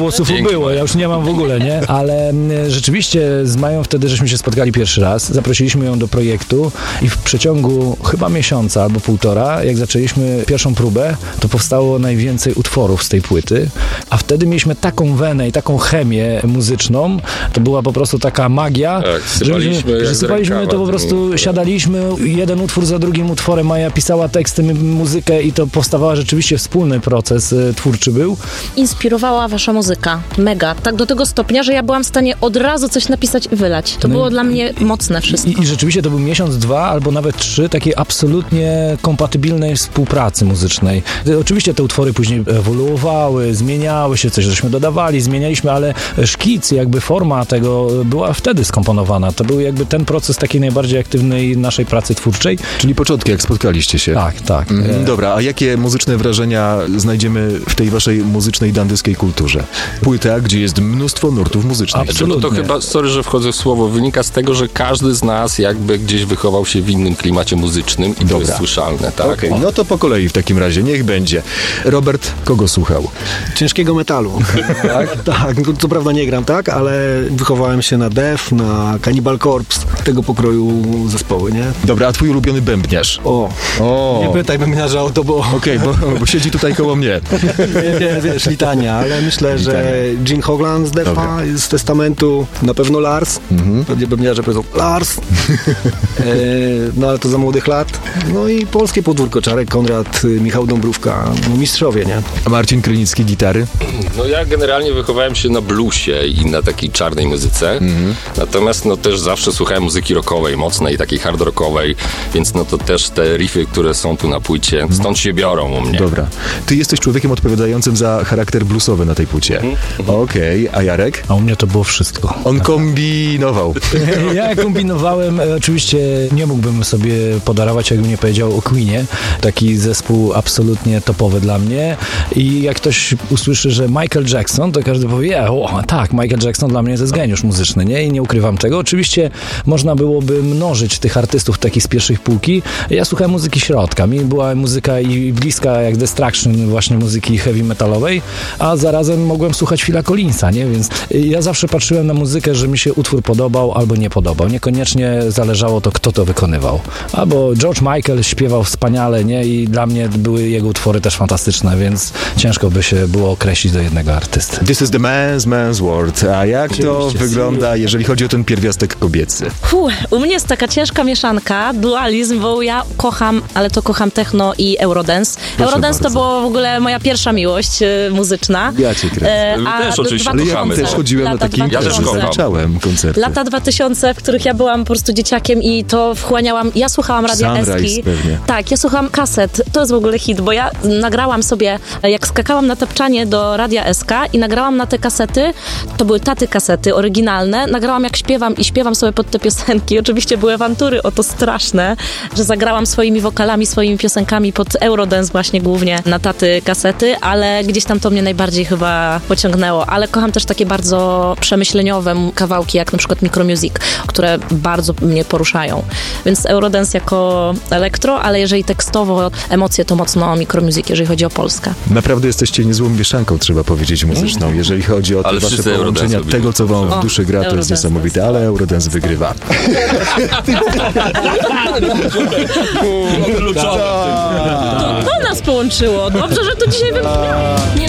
włosów Dzięki. ubyło, ja już nie mam w ogóle, nie? Ale rzeczywiście z Mają wtedy, żeśmy się spotkali pierwszy raz, zaprosiliśmy ją do projektu i w przeciągu chyba miesiąca albo półtora, jak zaczęliśmy pierwszą próbę, to powstało najwięcej utworów z tej płyty, a wtedy mieliśmy taką wenę i taką chemię muzyczną, to była po prostu taka magia, Tak, że sypaliśmy to po prostu, siadaliśmy, jeden utwór za drugim utworem, Maja pisała teksty, muzykę i to powstawała rzeczywiście wspólny proces twórczy był. Inspirowała wasza muzyka. Mega. Tak do tego stopnia, że ja byłam w stanie od razu coś napisać i wylać. To było dla mnie mocne wszystko. I rzeczywiście to był miesiąc, 2 albo nawet 3 takiej absolutnie kompatybilnej współpracy muzycznej. Oczywiście te utwory później ewoluowały, zmieniały się, coś żeśmy dodawali, zmienialiśmy, ale szkic, jakby forma tego była wtedy skomponowana. To był jakby ten proces takiej najbardziej aktywnej naszej pracy twórczej. Czyli początki, jak spotkaliście się. Tak. Dobra, a jakie muzyczne wrażenia znajdziemy w tej waszej muzycznej dandyjskiej kulturze? Płyta, gdzie jest mnóstwo nurtów muzycznych. Absolutnie. To chyba, sorry, że wchodzę w słowo, wynika z tego, że każdy z nas jakby gdzieś wychował się w innym klimacie muzycznym i to jest słyszalne, tak? Okej, no to po kolei w takim razie, niech będzie. Robert, kogo słuchał? Ciężkiego metalu. Tak, no, co prawda nie gram, tak, ale wychowałem się na Death, na Cannibal Corpse, tego pokroju zespoły, nie? Dobra, a twój ulubiony bębniarz? Nie pytaj bębniarza o to, bo Okej, bo siedzi tutaj koło mnie. wiesz, litania, ale myślę, że Gene Hoglan z Death'a, z Testamentu, na pewno Lars, pewnie bębniarze powiedzą Lars, no ale to za młodych lat, no i polskie podwórko, Czarek Konrad, Michał Dąbrówka, no mistrzowie, nie? A Marcin Krynicki, gitary? No ja generalnie wychowałem się na bluesie i na takiej czarnej muzyce, natomiast no też zawsze słuchałem muzyki rockowej, mocnej, takiej hard rockowej, więc no to też te riffy, które są tu na płycie, stąd się biorą u mnie. Dobra. Ty jesteś człowiekiem odpowiadającym za charakter bluesowy na tej płycie. Okej, a Jarek? A u mnie to było wszystko. On kombinował. Ja kombinowałem, oczywiście nie mógłbym sobie podarować, jakbym nie powiedział o Queenie. Taki zespół absolutnie topowy dla mnie i jak ktoś usłyszy, że Michael Jackson, to każdy powie, tak, Michael Jackson dla mnie to jest geniusz muzyczny, nie? I nie ukrywam tego. Oczywiście można byłoby mnożyć tych artystów takich z pierwszej półki. Ja słuchałem muzyki środka. Mi była muzyka i bliska jak Destruction, właśnie muzyki heavy metalowej, a zarazem mogłem słuchać Phila Collinsa, nie? Więc ja zawsze patrzyłem na muzykę, że mi się utwór podobał albo nie podobał. Niekoniecznie zależało to, kto to wykonywał. Albo George Michael śpiewał wspaniale, nie? I dla mnie były jego utwory też fantastyczne, więc ciężko by się było określić do jednego artysty. This is the man's world. A jak to wygląda, jeżeli chodzi o ten pierwiastek kobiecy? U mnie jest taka ciężka mieszanka, dualizm, bo ja kocham, ale to kocham techno i Eurodance. Eurodance to była w ogóle moja pierwsza miłość muzyczna. Ja cię kręcę. My też oczywiście Ale ja kochamy. też chodziłem na lata takie imprezy, 2000. zaliczałem koncerty. Lata 2000, w których ja byłam po prostu dzieciakiem i to wchłaniałam. Ja słuchałam Radia Sunrise Eski. pewnie. Tak, ja słuchałam kaset. To jest w ogóle hit, bo ja nagrałam sobie, jak skakałam na tapczanie do Radia SK i nagrałam na te kasety, to były taty kasety oryginalne, nagrałam jak śpiewam i śpiewam sobie pod te piosenki. Oczywiście były awantury o to straszne, że zagrałam swoimi wokalami, swoimi piosenkami pod Eurodance właśnie głównie na taty kasety, ale gdzieś tam to mnie najbardziej chyba pociągnęło. Ale kocham też takie bardzo przemyśleniowe kawałki, jak na przykład Micromusic, które bardzo mnie poruszają. Więc Eurodance jako elektro, ale jeżeli tekstowo, emocje to mocno Micromusic, jeżeli chodzi o Polskę. Naprawdę jesteście niezłą mieszanką, trzeba powiedzieć, muzyczną. Jeżeli chodzi o te Ale wasze wszyscy połączenia, Eurodance tego, co wam w duszy gra, to jest Eurodance niesamowite, ale Eurodance wygrywa. To nas połączyło. Dobrze, że to dzisiaj wybrzmiało. Nie